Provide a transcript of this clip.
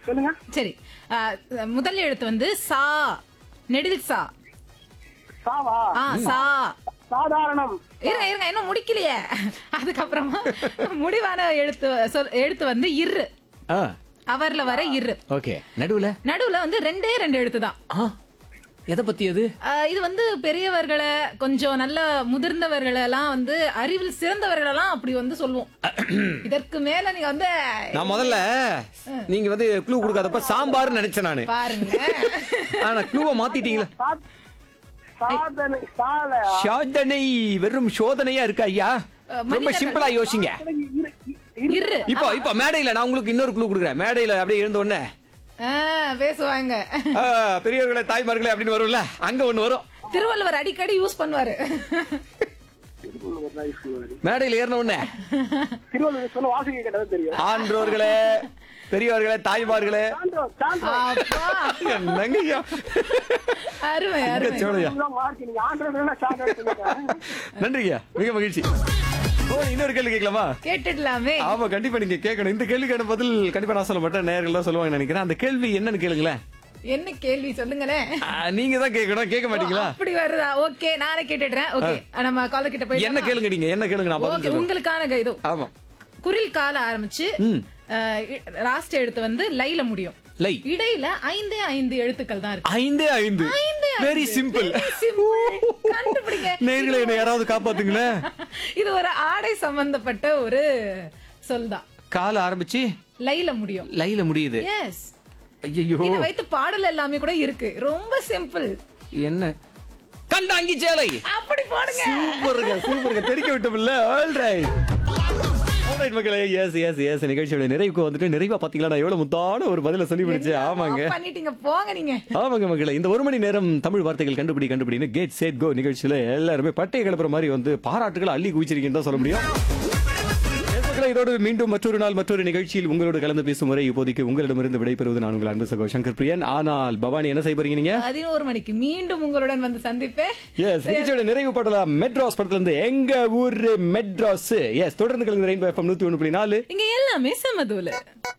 சொல்லுங்க. சரி, முதல் எழுத்து வந்து சா, நெடில் சா. சாவா? சா. சாதாரணம். இருங்க இன்னும் முடிக்கலையே. அதுக்கப்புறமா முடிவான எழுத்து வந்து இரு. அவர்ல வர இரு. ஓகே. நடுவுல வந்து ரெண்டே ரெண்டு எழுத்து தான். எதை பத்தி அது? இது வந்து பெரியவர்களை, கொஞ்சம் நல்ல முதிர்ந்தவர்கள் எல்லாம் வந்து அறிவில் சிறந்தவர்கள் எல்லாம் அப்படி வந்து சொல்லுவோம். இதற்கு மேல நீங்க வந்து நான் முதல்ல நீங்க வந்து க்ளூ கொடுக்காதப்ப சாம்பார் நினைச்சேன் நானு. பாருங்க. ஆனா க்ளூவை மாத்திட்டீங்களா? சாதனை வெறும் சோதனையா இருக்கு ஐயா. ரொம்ப சிம்பிளா யோசிங்க. இப்ப மேடையில நான் உங்களுக்கு இன்னொரு க்ளூ கொடுக்குறேன். மேடையில அப்படியே இருந்த உடனே பேசுவாங்க பெரியவர்களே தாய்மார்களே அப்படின்னு வரும்ல, அங்க ஒண்ணு வரும். திருவள்ளுவர் அடிக்கடி யூஸ் பண்ணுவாரு. மேடையில ஏறின உடனே ஆன்றோர்களே, பெரியவர்களே, தாய்மார்களே. அருமை நன்றியா, மிக மகிழ்ச்சி. இன்னொரு கேள்வி கேட்கலாமா? கேட்டுடலாமே. ஆமா, கண்டிப்பா நீங்க கேட்கணும். இந்த கேள்விக்கான பதில் கண்டிப்பா நான் சொல்ல மாட்டேன், நேயர்கள் தான் சொல்லுவாங்க நினைக்கிறேன். அந்த கேள்வி என்னன்னு கேளுங்களேன். என்ன கேள்வி சொல்லுங்களேன். நீங்க தான் கேட்கணும், கேட்க மாட்டீங்களா? அப்படி வருதா? ஓகே, நானே கேட்டுடுறேன். ஓகே, நம்ம காலர் கிட்ட போய் என்ன கேளுங்க, நீங்க என்ன கேளுங்க, நான் பதில் சொல்றேன். உங்களுக்கான இது. ஆமா, குரில் கால ஆரம்பிச்சு லாஸ்ட் எழுத்து வந்து லைல முடியும். லை இடையில 5 எழுத்துக்கள் தான் இருக்கு. 5 வெரி சிம்பிள். கண்டுபிடிங்க. நேயர்களே, என்ன யாராவது காப்பாத்துங்களேன். இது ஒரு ஆடை சம்பந்தப்பட்ட ஒரு சொல் தான். கால ஆரம்பிச்சு லைல முடியும். லைல முடியுது. எஸ். ஐயோ, இத வைத்து பாடல் எல்லாமே கூட இருக்கு. ரொம்ப சிம்பிள். என்ன? கண்டாங்கி சேலை. அப்படி போடுங்க. சூப்பருங்க தெரிக்க விட்டோம்ல. ஆல்ரைட் மக்களே, எஸ் நிகழ்ச்சியோட நிறைவுக்கு வந்துட்டு, நிறைவா பாத்தீங்களா நான் எவ்வளவு முத்தான ஒரு பதில சொல்லி முடிச்சேன். ஆமாங்க, பண்ணிட்டீங்க போங்க நீங்க. ஆமாங்க மக்களே, இந்த ஒரு மணி நேரம் தமிழ் வார்த்தைகள் கண்டுபிடின்னு கேட் செட் கோ நிகழ்ச்சியில எல்லாருமே பட்டையை கிளப்புற மாதிரி வந்து பாராட்டுகளை அள்ளி குவிச்சிருக்கீங்கன்னு தான் சொல்ல முடியும். இதோடு மீண்டும் மற்றொரு நாள் மற்றொரு நிகழ்ச்சியில் உங்களோட கலந்து பேசும் முறை இப்போதைக்கு உங்களிடமிருந்து விடைபெறுவது நான் உங்கள் அன்பு சகோ சங்கர் பிரியன். ஆனால் பவானி என்ன செய்ய போறீங்க? நீங்க 11 மணிக்கு மீண்டும் உங்களுடன் வந்து சந்திப்பேன். எஸ், நிகழ்ச்சியோட நிறைவு படலாம் மெட்ராஸ் படத்துல இருந்து எங்க ஊரு மெட்ராஸ். எஸ், தொடர்ந்து கலந்து ரெயின்போ FM 101.4. இங்க எல்லாமே சமதூல.